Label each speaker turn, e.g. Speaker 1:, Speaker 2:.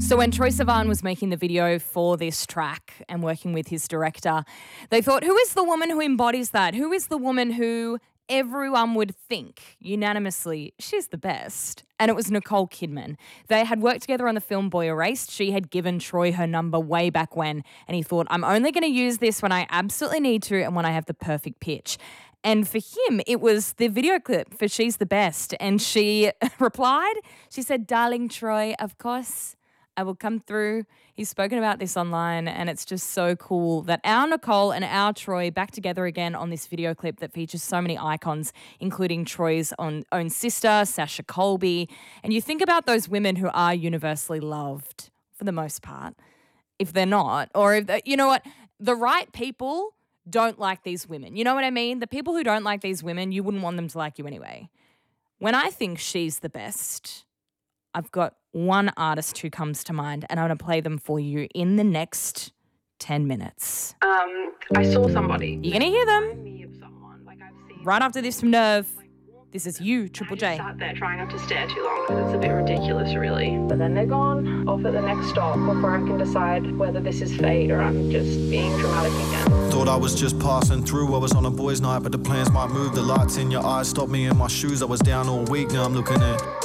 Speaker 1: So when Troye Sivan was making the video for this track and working with his director, they thought, who is the woman who embodies that? Who is the woman who everyone would think unanimously she's the best? And it was Nicole Kidman. They had worked together on the film Boy Erased. She had given Troy her number way back when, and he thought, I'm only going to use this when I absolutely need to and when I have the perfect pitch. And for him, it was the video clip for She's the Best. And she replied, she said, darling Troy, of course, I will come through. He's spoken about this online, and it's just so cool that our Nicole and our Troy back together again on this video clip that features so many icons, including Troy's own sister, Sasha Colby. And you think about those women who are universally loved for the most part. If they're not, or if you know what, the right people don't like these women. You know what I mean? The people who don't like these women, you wouldn't want them to like you anyway. When I think She's the Best, I've got one artist who comes to mind, and I'm going to play them for you in the next 10 minutes.
Speaker 2: I saw somebody.
Speaker 1: You're going to hear them right after this from Nerve. This is You, Triple J.
Speaker 2: I sat there trying not to stare too long because it's a bit ridiculous, really. But then they're gone, off at the next stop before I can decide whether this is fate or I'm just being dramatic again.
Speaker 3: Thought I was just passing through, I was on a boys' night, but the plans might move. The lights in your eyes stopped me in my shoes. I was down all week, now I'm looking at